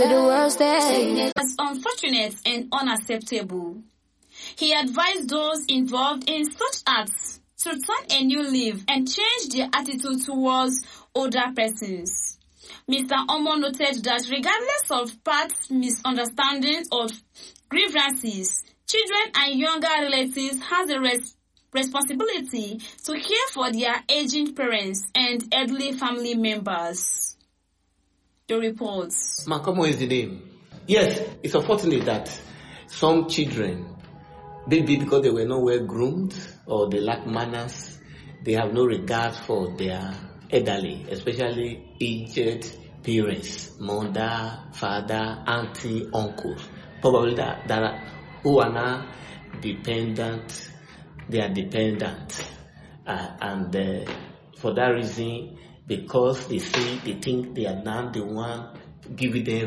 as unfortunate and unacceptable. He advised those involved in such acts to turn a new leaf and change their attitude towards older persons. Mr. Omo noted that regardless of past misunderstandings or grievances, children and younger relatives have the responsibility to care for their aging parents and elderly family members. The reports. Makomo is the name. Yes, it's unfortunate that some children, maybe because they were not well groomed or they lack manners, they have no regard for their elderly, especially aged parents, mother, father, auntie, uncle. Probably that who are now dependent, they are dependent. And for that reason, because they think they are now the one giving them